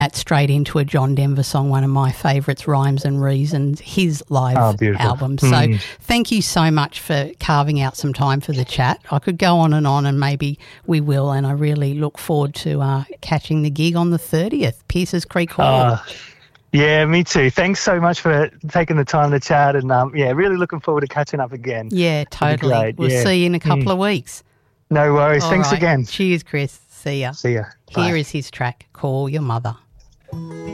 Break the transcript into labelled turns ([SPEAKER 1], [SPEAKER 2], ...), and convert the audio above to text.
[SPEAKER 1] straight into a John Denver song, one of my favourites, Rhymes and Reasons, his live album. So thank you so much for carving out some time for the chat. I could go on, and maybe we will, and I really look forward to catching the gig on the 30th, Pierces Creek Hall.
[SPEAKER 2] Yeah, me too. Thanks so much for taking the time to chat, and really looking forward to catching up again.
[SPEAKER 1] Yeah, totally. We'll see you in a couple of weeks.
[SPEAKER 2] No worries. Thanks again.
[SPEAKER 1] Cheers, Chris. See ya.
[SPEAKER 2] See ya.
[SPEAKER 1] Here is his track, Call Your Mother.